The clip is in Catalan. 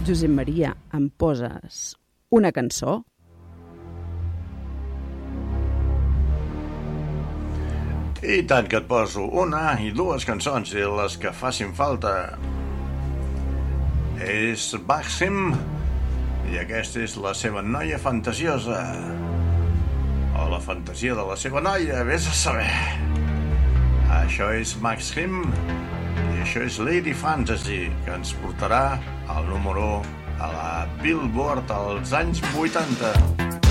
Josep Maria, em poses una cançó? I tant que et poso una i dues cançons i les que facin falta. És Maxim i aquesta és la seva noia fantasiosa. O la fantasia de la seva noia, vés a saber. Això és Maxim i això és Lady Fantasy, que ens portarà al número 1 a la Billboard als anys 80.